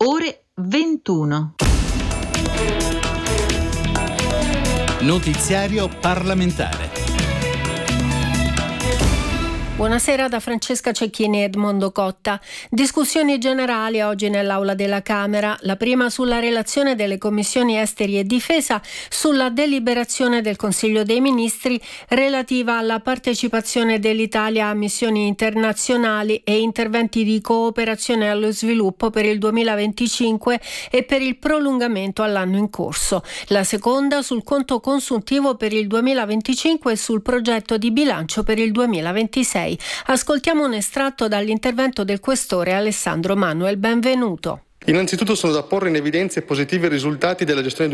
ore 21. Notiziario parlamentare. Buonasera da Francesca Cecchini e Edmondo Cotta. Discussioni generali oggi nell'Aula della Camera. La prima sulla relazione delle Commissioni Esteri e Difesa sulla deliberazione del Consiglio dei Ministri relativa alla partecipazione dell'Italia a missioni internazionali e interventi di cooperazione allo sviluppo per il 2025 e per il prolungamento all'anno in corso. La seconda sul conto consuntivo per il 2025 e sul progetto di bilancio per il 2026. Ascoltiamo un estratto dall'intervento del questore Alessandro Manuel. Benvenuto. Innanzitutto sono da porre in evidenza i positivi risultati della gestione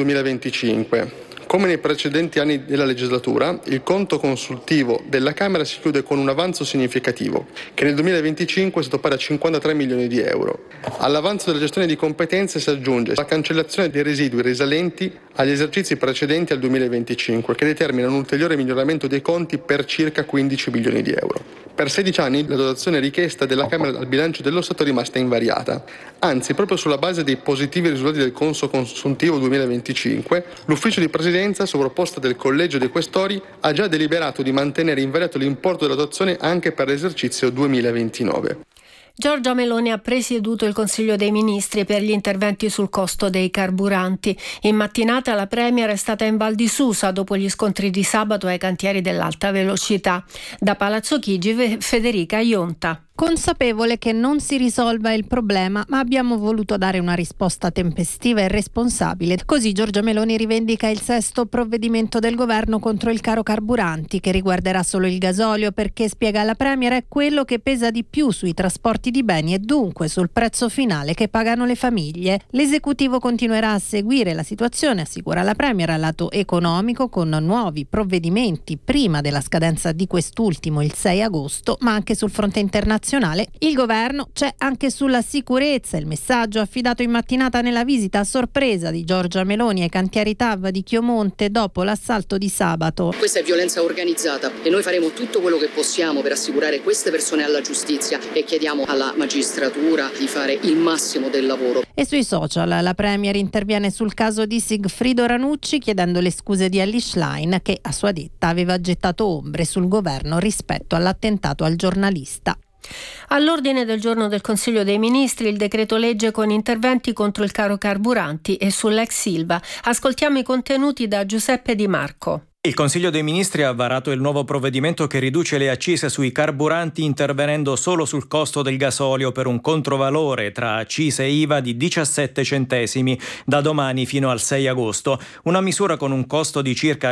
2025. Come nei precedenti anni della legislatura, il conto consultivo della Camera si chiude con un avanzo significativo, che nel 2025 è stato pari a 53 milioni di euro. All'avanzo della gestione di competenze si aggiunge la cancellazione dei residui risalenti agli esercizi precedenti al 2025, che determina un ulteriore miglioramento dei conti per circa 15 milioni di euro. Per 16 anni la dotazione richiesta della Camera al bilancio dello Stato è rimasta invariata. Anzi, proprio sulla base dei positivi risultati del conto consuntivo 2025, l'Ufficio di Presidenza, sovraposta del Collegio dei Questori, ha già deliberato di mantenere invariato l'importo della dotazione anche per l'esercizio 2029. Giorgia Meloni ha presieduto il Consiglio dei Ministri per gli interventi sul costo dei carburanti. In mattinata la Premier è stata in Val di Susa dopo gli scontri di sabato ai cantieri dell'alta velocità. Da Palazzo Chigi, Federica Ionta. Consapevole che non si risolva il problema, ma abbiamo voluto dare una risposta tempestiva e responsabile. Così Giorgia Meloni rivendica il 6º provvedimento del governo contro il caro carburanti, che riguarderà solo il gasolio perché, spiega la Premier, è quello che pesa di più sui trasporti di beni e dunque sul prezzo finale che pagano le famiglie. L'esecutivo continuerà a seguire la situazione, assicura la Premier, al lato economico con nuovi provvedimenti prima della scadenza di quest'ultimo il 6 agosto, ma anche sul fronte internazionale. Il governo c'è anche sulla sicurezza. Il messaggio affidato in mattinata nella visita a sorpresa di Giorgia Meloni ai cantieri TAV di Chiomonte dopo l'assalto di sabato. Questa è violenza organizzata e noi faremo tutto quello che possiamo per assicurare queste persone alla giustizia e chiediamo alla magistratura di fare il massimo del lavoro. E sui social la Premier interviene sul caso di Sigfrido Ranucci chiedendo le scuse di Elly Schlein, che a sua detta aveva gettato ombre sul governo rispetto all'attentato al giornalista. All'ordine del giorno del Consiglio dei Ministri il decreto legge con interventi contro il caro carburanti e sull'ex Ilva. Ascoltiamo i contenuti da Giuseppe Di Marco. Il Consiglio dei Ministri ha varato il nuovo provvedimento che riduce le accise sui carburanti intervenendo solo sul costo del gasolio per un controvalore tra accise e IVA di 17 centesimi da domani fino al 6 agosto. Una misura con un costo di circa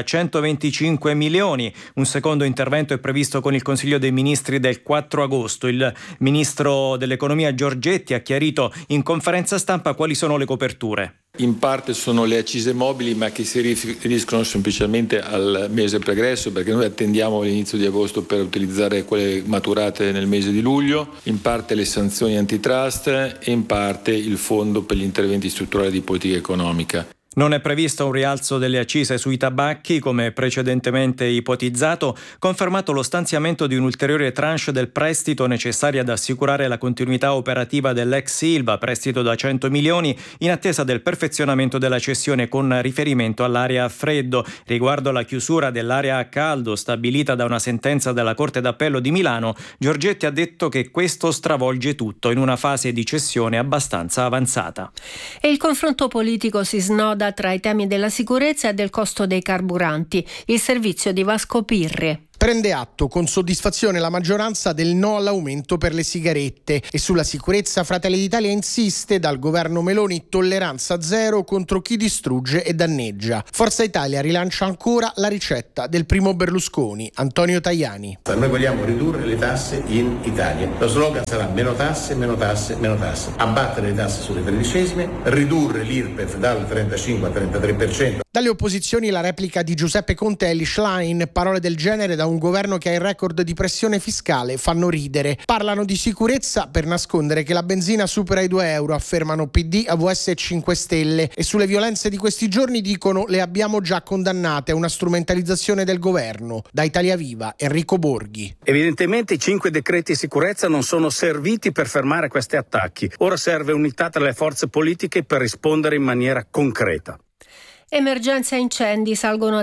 125 milioni. Un secondo intervento è previsto con il Consiglio dei Ministri del 4 agosto. Il Ministro dell'Economia Giorgetti ha chiarito in conferenza stampa quali sono le coperture. In parte sono le accise mobili, ma che si riferiscono semplicemente al mese pregresso, perché noi attendiamo l'inizio di agosto per utilizzare quelle maturate nel mese di luglio, in parte le sanzioni antitrust e in parte il fondo per gli interventi strutturali di politica economica. Non è previsto un rialzo delle accise sui tabacchi, come precedentemente ipotizzato, confermato lo stanziamento di un'ulteriore tranche del prestito necessaria ad assicurare la continuità operativa dell'ex Ilva, prestito da 100 milioni, in attesa del perfezionamento della cessione con riferimento all'area a freddo. Riguardo alla chiusura dell'area a caldo, stabilita da una sentenza della Corte d'Appello di Milano, Giorgetti ha detto che questo stravolge tutto in una fase di cessione abbastanza avanzata. E il confronto politico si snoda tra i temi della sicurezza e del costo dei carburanti. Il servizio di Vasco Pirri. Prende atto con soddisfazione la maggioranza del no all'aumento per le sigarette e sulla sicurezza Fratelli d'Italia insiste: dal governo Meloni tolleranza zero contro chi distrugge e danneggia. Forza Italia rilancia ancora la ricetta del primo Berlusconi, Antonio Tajani. Noi vogliamo ridurre le tasse in Italia. Lo slogan sarà meno tasse, meno tasse, meno tasse. Abbattere le tasse sulle tredicesime, ridurre l'IRPEF dal 35 al 33%. Dalle opposizioni la replica di Giuseppe Conte e Elly Schlein. Parole del genere da un governo che ha il record di pressione fiscale fanno ridere. Parlano di sicurezza per nascondere che la benzina supera i €2, affermano PD, AVS e 5 Stelle. E sulle violenze di questi giorni dicono le abbiamo già condannate, una strumentalizzazione del governo. Da Italia Viva, Enrico Borghi. Evidentemente i 5 decreti sicurezza non sono serviti per fermare questi attacchi. Ora serve unità tra le forze politiche per rispondere in maniera concreta. Emergenza incendi, salgono a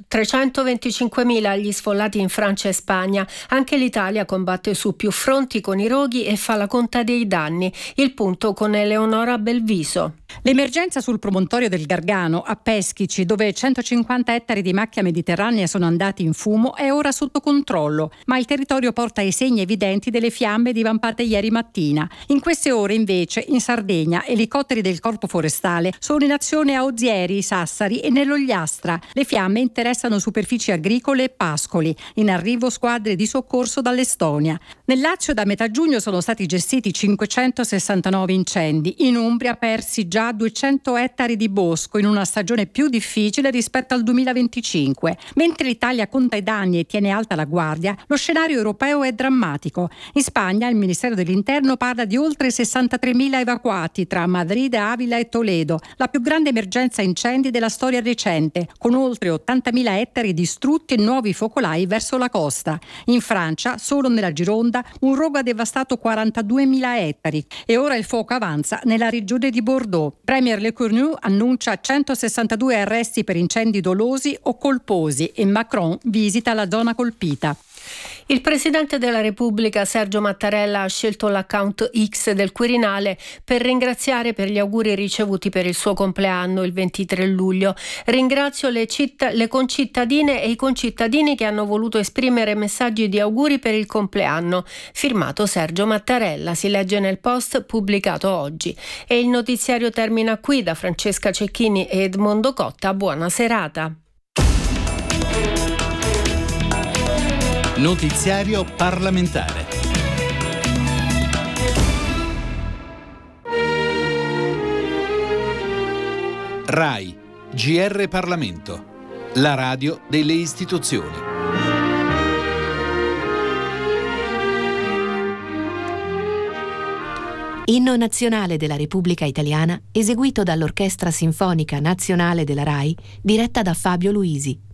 325.000 gli sfollati in Francia e Spagna. Anche l'Italia combatte su più fronti con i roghi e fa la conta dei danni. Il punto con Eleonora Belviso. L'emergenza sul promontorio del Gargano a Peschici, dove 150 ettari di macchia mediterranea sono andati in fumo, è ora sotto controllo, ma il territorio porta i segni evidenti delle fiamme divampate ieri mattina. In queste ore invece in Sardegna elicotteri del Corpo Forestale sono in azione a Ozieri, Sassari e nell'Ogliastra. Le fiamme interessano superfici agricole e pascoli. In arrivo squadre di soccorso dall'Estonia. Nel Lazio da metà giugno sono stati gestiti 569 incendi. In Umbria persi già 200 ettari di bosco in una stagione più difficile rispetto al 2025. Mentre l'Italia conta i danni e tiene alta la guardia, lo scenario europeo è drammatico. In Spagna il Ministero dell'Interno parla di oltre 63.000 evacuati tra Madrid, Avila e Toledo, la più grande emergenza incendi della storia recente, con oltre 80.000 ettari distrutti e nuovi focolai verso la costa. In Francia, solo nella Gironda, un rogo ha devastato 42.000 ettari e ora il fuoco avanza nella regione di Bordeaux. Premier Lecornu annuncia 162 arresti per incendi dolosi o colposi e Macron visita la zona colpita. Il Presidente della Repubblica Sergio Mattarella ha scelto l'account X del Quirinale per ringraziare per gli auguri ricevuti per il suo compleanno il 23 luglio. Ringrazio le concittadine e i concittadini che hanno voluto esprimere messaggi di auguri per il compleanno. Firmato Sergio Mattarella, si legge nel post pubblicato oggi. E il notiziario termina qui. Da Francesca Cecchini e Edmondo Cotta, buona serata. Notiziario parlamentare. RAI, GR Parlamento, la radio delle istituzioni. Inno nazionale della Repubblica Italiana, eseguito dall'Orchestra Sinfonica Nazionale della RAI, diretta da Fabio Luisi.